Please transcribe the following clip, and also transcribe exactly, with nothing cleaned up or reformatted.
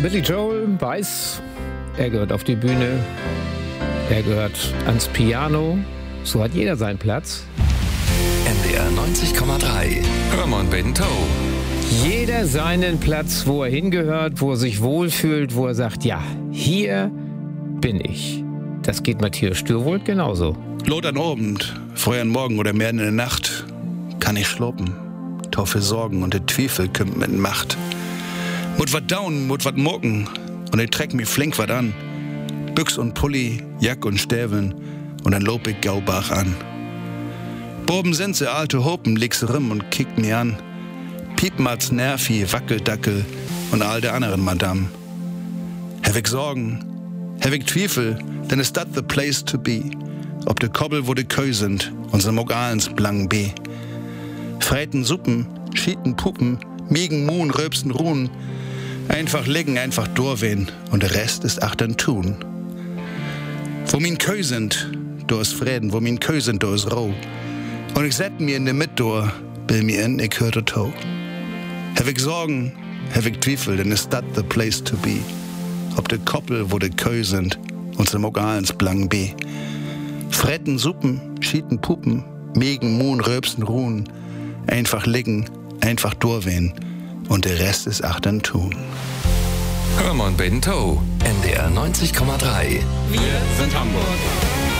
Billy Joel weiß, er gehört auf die Bühne, er gehört ans Piano, so hat jeder seinen Platz. N D R neunzig Komma drei, Hörmann Bento. Jeder seinen Platz, wo er hingehört, wo er sich wohlfühlt, wo er sagt, ja, hier bin ich. Das geht Matthias Stürwold genauso. Lot an Abend, früh an Morgen oder mehr in der Nacht, kann ich schloppen. Taufe Sorgen und der Zweifel kümmt mit Macht. Mut wat down, mut wat mucken und ich treck mi flink wat an. Büchs und Pulli, Jack und Stäveln und dann lob ich Gaubach an. Boben sind se alte Hopen, leg se rim und kickt mi an. Piepmatz, Nervi, Wackeldackel und all der anderen Madame. Hab ich Sorgen, hab ich Zweifel, denn ist dat the place to be. Ob de Kobbel, wo de Köi sind, unser Mogalens blangen B. Freiten Suppen, Schieten Puppen, Miegen, Muhn, Röpsen, Ruhen. Einfach liegen, einfach durchwehen und der Rest ist achtern tun. Wo min Köi sind, do ist Frieden, wo min Köi sind, do ist Roh. Und ich set mir in der Mitte, bill mir in, ich hörte Tau. Hab ich Sorgen, hab ich Zweifel, denn ist dat the place to be. Ob de Koppel, wo de Köi sind, unser Mogalens blangen B. Fretten Suppen, Schieten Puppen, Miegen, Muhn, Röpsen, Ruhen. Einfach liegen, einfach durchwehen und der Rest ist achtern tun. Hörmann Bento, N D R neunzig Komma drei. Wir sind Hamburg.